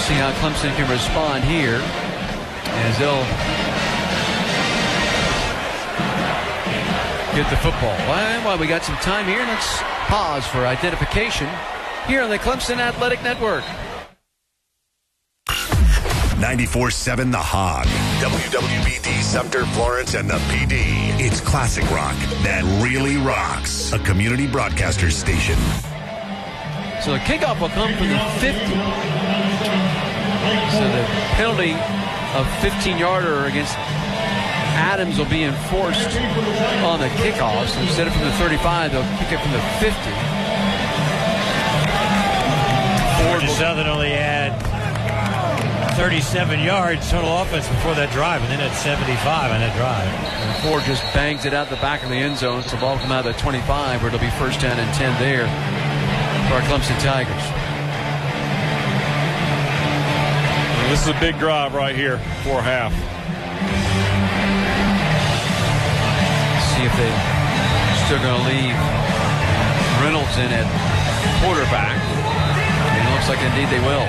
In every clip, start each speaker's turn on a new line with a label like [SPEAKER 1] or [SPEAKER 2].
[SPEAKER 1] see how Clemson can respond here as they'll get the football. Well, we got some time here. Let's pause for identification here on the Clemson Athletic Network.
[SPEAKER 2] 94.7 The Hog. WWBD Sumter, Florence, and the PD. It's classic rock that really rocks. A community broadcaster station.
[SPEAKER 1] So the kickoff will come from the 50. So the penalty of 15-yarder against Adams will be enforced on the kickoff. So instead of from the 35, they'll kick it from the 50.
[SPEAKER 3] Georgia Southern only had 37 yards total offense before that drive, and then at 75 on that drive.
[SPEAKER 1] And Ford just bangs it out the back of the end zone. So the ball will come out of the 25, where it'll be first down and 10 there for our Clemson Tigers.
[SPEAKER 4] This is a big drive right here for half.
[SPEAKER 1] See if they're still going to leave Reynolds in at quarterback. And it looks like indeed they will.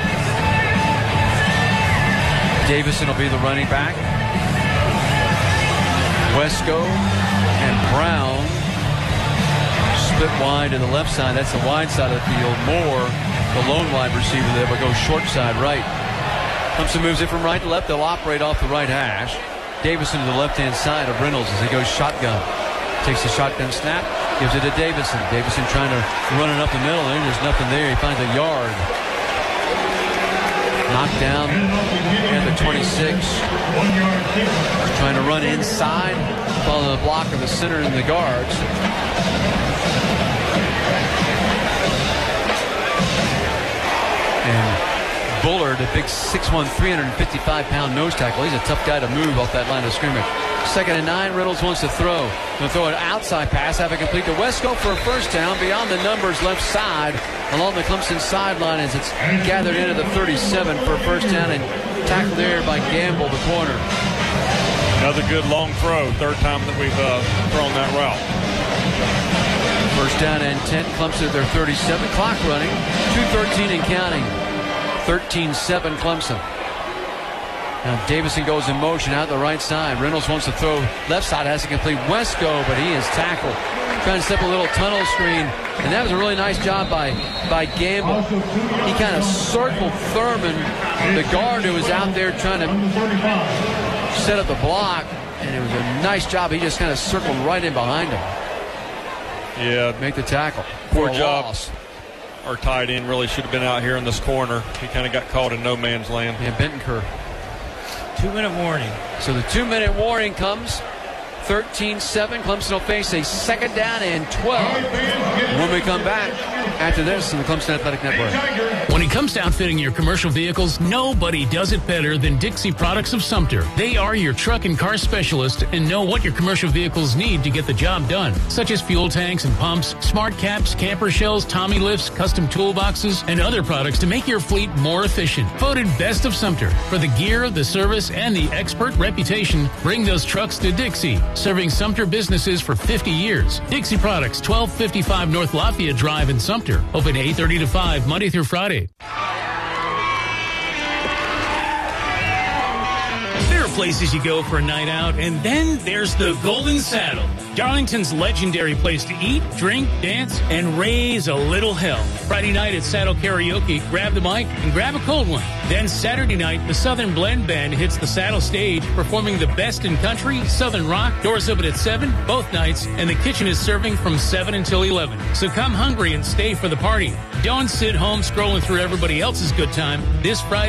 [SPEAKER 1] Davison will be the running back. Wesco and Brown split wide to the left side. That's the wide side of the field. Moore, the lone wide receiver there, will go short side right. Clemson moves it from right to left. They'll operate off the right hash. Davison to the left-hand side of Reynolds as he goes shotgun. Takes the shotgun snap, gives it to Davison. Davison trying to run it up the middle there. There's nothing there. He finds a yard. Knocked down at the 26. Trying to run inside. Follow the block of the center and the guards. And Bullard, a big 6'1", 355-pound nose tackle. He's a tough guy to move off that line of scrimmage. 2nd and 9, Reynolds wants to throw. He'll throw an outside pass, have it complete to Wesco for a first down beyond the numbers left side along the Clemson sideline as it's gathered into the 37 for a first down and tackled there by Gamble, the corner.
[SPEAKER 4] Another good long throw. Third time that we've thrown that route.
[SPEAKER 1] First down and 10, Clemson at their 37. Clock running, 2:13 and counting. 13-7 Clemson. Now Davison goes in motion out the right side. Reynolds wants to throw left side, has to complete Wesco, but he is tackled. Trying to step a little tunnel screen, and that was a really nice job by Gamble. He kind of circled Thurman, the guard who was out there trying to set up the block, and it was a nice job. He just kind of circled right in behind him.
[SPEAKER 4] Yeah.
[SPEAKER 1] Make the tackle.
[SPEAKER 4] Poor job. Our tight end really should have been out here in this corner. He kind of got caught in no man's land.
[SPEAKER 1] Yeah, Bentoncourt.
[SPEAKER 3] 2-minute warning.
[SPEAKER 1] So the 2-minute warning comes. 13-7. Clemson will face a 2nd down and 12 when we come back after this on the Clemson Athletic Network.
[SPEAKER 5] When it comes to outfitting your commercial vehicles, nobody does it better than Dixie Products of Sumter. They are your truck and car specialist and know what your commercial vehicles need to get the job done, such as fuel tanks and pumps, smart caps, camper shells, Tommy lifts, custom toolboxes, and other products to make your fleet more efficient. Voted Best of Sumter for the gear, the service, and the expert reputation. Bring those trucks to Dixie, serving Sumter businesses for 50 years. Dixie Products, 1255 North Lafayette Drive in Sumter. Open 8:30 to 5, Monday through Friday. There are places you go for a night out, and then there's the Golden Saddle. Darlington's legendary place to eat, drink, dance, and raise a little hell. Friday night at Saddle Karaoke, grab the mic and grab a cold one. Then Saturday night, the Southern Blend Band hits the Saddle stage, performing the best in country, Southern rock. Doors open at 7, both nights, and the kitchen is serving from 7 until 11. So come hungry and stay for the party. Don't sit home scrolling through everybody else's good time. This Friday,